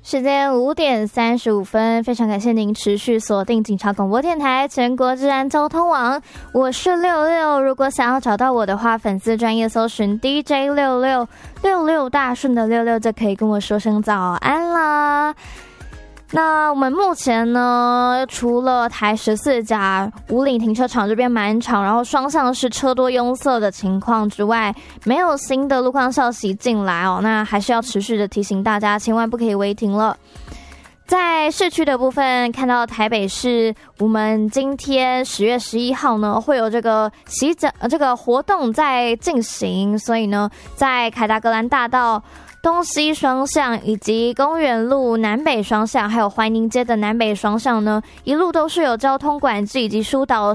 时间5:35，非常感谢您持续锁定警察广播电台全国治安交通网，我是66。如果想要找到我的话，粉丝专页搜寻 DJ6666大顺的66就可以跟我说声早安啦。那我们目前呢，除了台14甲五岭停车场这边满场，然后双向是车多拥塞的情况之外，没有新的路况消息进来哦。那还是要持续的提醒大家，千万不可以违停了。在市区的部分，看到台北市，我们今天10月11号呢，会有这个这个活动在进行，所以呢，在凯达格兰大道东西双向以及公园路南北双向，还有怀宁街的南北双向呢，一路都是有交通管制以及疏导